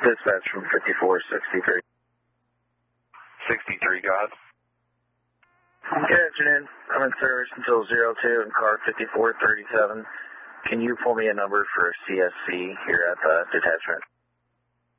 Dispatch from 5463. 63, God. Good afternoon. I'm in service until 02 in car 5437. Can you pull me a number for CSC here at the detachment?